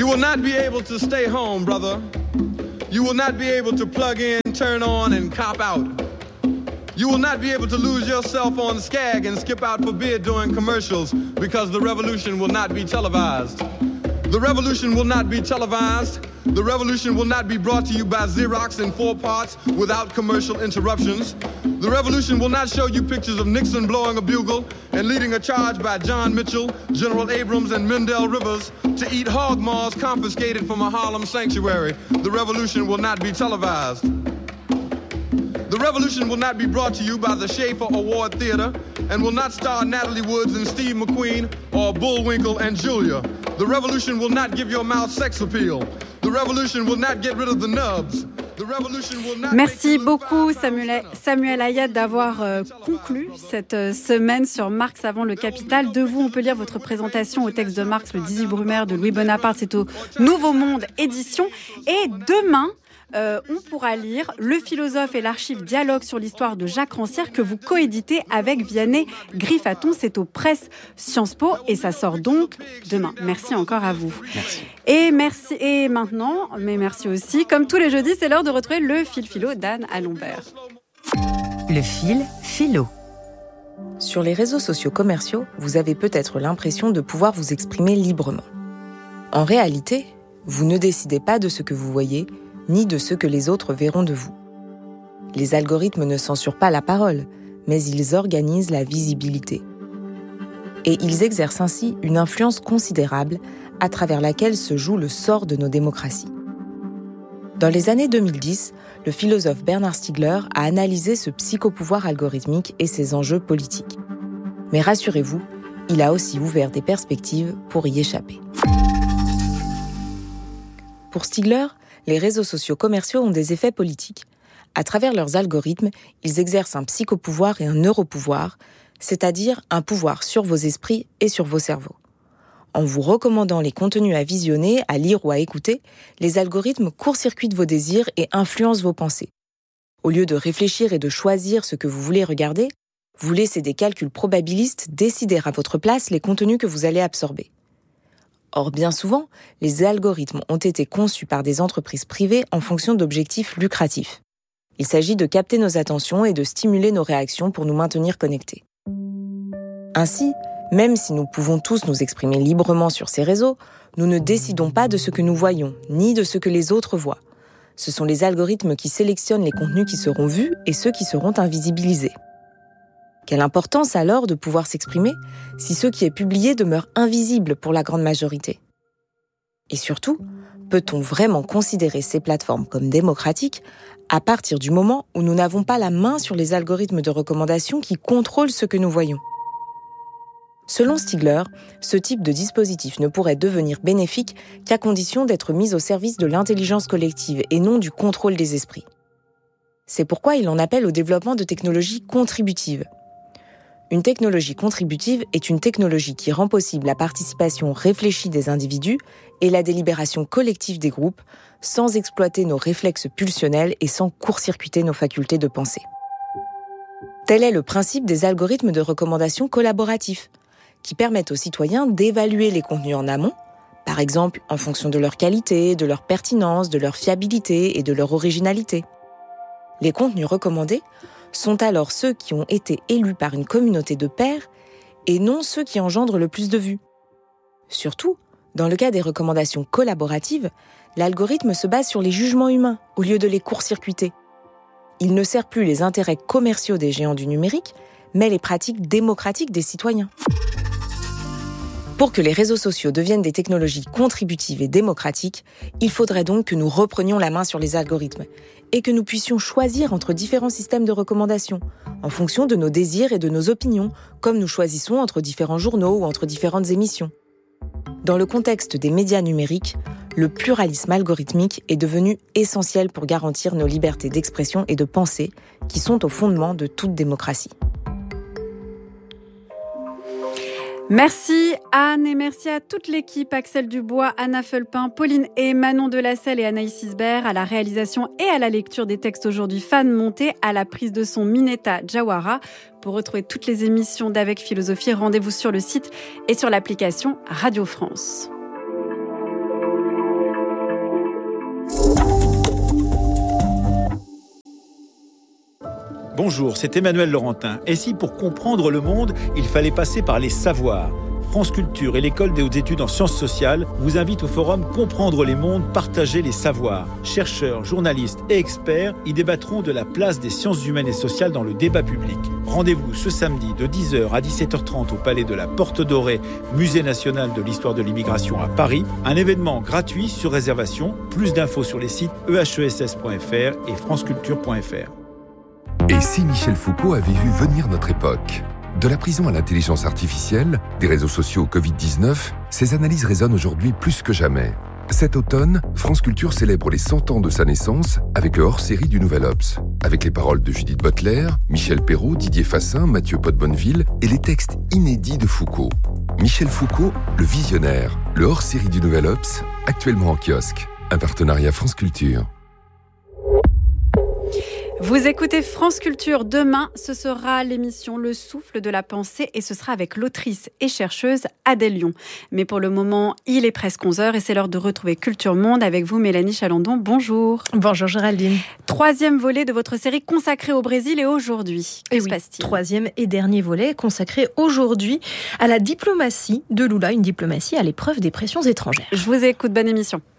You will not be able to stay home, brother. You will not be able to plug in, turn on, and cop out. You will not be able to lose yourself on Skag and skip out for beer during commercials because the revolution will not be televised. The revolution will not be televised. The revolution will not be brought to you by Xerox in 4 parts without commercial interruptions. The revolution will not show you pictures of Nixon blowing a bugle and leading a charge by John Mitchell, General Abrams, and Mendel Rivers to eat hog maws confiscated from a Harlem sanctuary. The revolution will not be televised. The revolution will not be brought to you by the Schaefer Award Theater and will not star Natalie Woods and Steve McQueen or Bullwinkle and Julia. The revolution will not give your mouth sex appeal. The revolution will not get rid of the nubs. Merci beaucoup Samuel Ayat d'avoir conclu cette semaine sur Marx avant le Capital. De vous, on peut lire votre présentation au texte de Marx, le 18 Brumaire de Louis Bonaparte. C'est au Nouveau Monde édition. Et demain, on pourra lire Le philosophe et l'archive dialogue sur l'histoire de Jacques Rancière que vous coéditez avec Vianney Griffaton. C'est aux presses Sciences Po et ça sort donc demain. Merci encore à vous. Merci. Et maintenant, mais merci aussi, comme tous les jeudis, c'est l'heure de retrouver le fil philo d'Anne Alombert. Le fil philo. Sur les réseaux sociaux commerciaux, vous avez peut-être l'impression de pouvoir vous exprimer librement. En réalité, vous ne décidez pas de ce que vous voyez, ni de ce que les autres verront de vous. Les algorithmes ne censurent pas la parole, mais ils organisent la visibilité. Et ils exercent ainsi une influence considérable à travers laquelle se joue le sort de nos démocraties. Dans les années 2010, le philosophe Bernard Stiegler a analysé ce psychopouvoir algorithmique et ses enjeux politiques. Mais rassurez-vous, il a aussi ouvert des perspectives pour y échapper. Pour Stiegler, les réseaux sociaux commerciaux ont des effets politiques. À travers leurs algorithmes, ils exercent un psychopouvoir et un neuropouvoir, c'est-à-dire un pouvoir sur vos esprits et sur vos cerveaux. En vous recommandant les contenus à visionner, à lire ou à écouter, les algorithmes court-circuitent vos désirs et influencent vos pensées. Au lieu de réfléchir et de choisir ce que vous voulez regarder, vous laissez des calculs probabilistes décider à votre place les contenus que vous allez absorber. Or, bien souvent, les algorithmes ont été conçus par des entreprises privées en fonction d'objectifs lucratifs. Il s'agit de capter nos attentions et de stimuler nos réactions pour nous maintenir connectés. Ainsi, même si nous pouvons tous nous exprimer librement sur ces réseaux, nous ne décidons pas de ce que nous voyons, ni de ce que les autres voient. Ce sont les algorithmes qui sélectionnent les contenus qui seront vus et ceux qui seront invisibilisés. Quelle importance alors de pouvoir s'exprimer si ce qui est publié demeure invisible pour la grande majorité ? Et surtout, peut-on vraiment considérer ces plateformes comme démocratiques à partir du moment où nous n'avons pas la main sur les algorithmes de recommandation qui contrôlent ce que nous voyons ? Selon Stiegler, ce type de dispositif ne pourrait devenir bénéfique qu'à condition d'être mis au service de l'intelligence collective et non du contrôle des esprits. C'est pourquoi il en appelle au développement de technologies contributives. Une technologie contributive est une technologie qui rend possible la participation réfléchie des individus et la délibération collective des groupes, sans exploiter nos réflexes pulsionnels et sans court-circuiter nos facultés de pensée. Tel est le principe des algorithmes de recommandation collaboratifs, qui permettent aux citoyens d'évaluer les contenus en amont, par exemple en fonction de leur qualité, de leur pertinence, de leur fiabilité et de leur originalité. Les contenus recommandés sont alors ceux qui ont été élus par une communauté de pairs et non ceux qui engendrent le plus de vues. Surtout, dans le cas des recommandations collaboratives, l'algorithme se base sur les jugements humains au lieu de les court-circuiter. Il ne sert plus les intérêts commerciaux des géants du numérique, mais les pratiques démocratiques des citoyens. Pour que les réseaux sociaux deviennent des technologies contributives et démocratiques, il faudrait donc que nous reprenions la main sur les algorithmes et que nous puissions choisir entre différents systèmes de recommandation, en fonction de nos désirs et de nos opinions, comme nous choisissons entre différents journaux ou entre différentes émissions. Dans le contexte des médias numériques, le pluralisme algorithmique est devenu essentiel pour garantir nos libertés d'expression et de pensée, qui sont au fondement de toute démocratie. Merci Anne et merci à toute l'équipe, Axel Dubois, Anna Fulpin, Pauline et Manon Delasselle et Anaïs Isbert à la réalisation et à la lecture des textes aujourd'hui, Fan Monté à la prise de son Mineta Jawara. Pour retrouver toutes les émissions d'Avec Philosophie, rendez-vous sur le site et sur l'application Radio France. Bonjour, c'est Emmanuel Laurentin. Et si pour comprendre le monde, il fallait passer par les savoirs ? France Culture et l'École des hautes études en sciences sociales vous invitent au forum Comprendre les mondes, partager les savoirs. Chercheurs, journalistes et experts y débattront de la place des sciences humaines et sociales dans le débat public. Rendez-vous ce samedi de 10h à 17h30 au Palais de la Porte Dorée, Musée national de l'histoire de l'immigration à Paris. Un événement gratuit sur réservation. Plus d'infos sur les sites ehess.fr et franceculture.fr. Et si Michel Foucault avait vu venir notre époque ? De la prison à l'intelligence artificielle, des réseaux sociaux au Covid-19, ces analyses résonnent aujourd'hui plus que jamais. Cet automne, France Culture célèbre les 100 ans de sa naissance avec le hors-série du Nouvel Obs. Avec les paroles de Judith Butler, Michel Perrault, Didier Fassin, Mathieu Pot-Bonneville et les textes inédits de Foucault. Michel Foucault, le visionnaire, le hors-série du Nouvel Obs, actuellement en kiosque. Un partenariat France Culture. Vous écoutez France Culture. Demain, ce sera l'émission Le Souffle de la Pensée et ce sera avec l'autrice et chercheuse Adèle Lyon. Mais pour le moment, il est presque 11h et c'est l'heure de retrouver Culture Monde avec vous, Mélanie Chalandon. Bonjour. Bonjour Géraldine. 3e volet de votre série consacrée au Brésil et aujourd'hui. Que se passe-t-il ? 3e et dernier volet consacré aujourd'hui à la diplomatie de Lula, une diplomatie à l'épreuve des pressions étrangères. Je vous écoute, bonne émission.